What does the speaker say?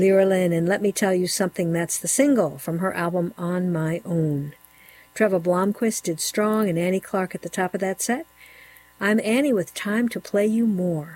Lyra Lynn, and Let Me Tell You Something. That's the single from her album On My Own. Trevor Blomquist did Strong and Annie Clark at the top of that set. I'm Annie with time to play you more.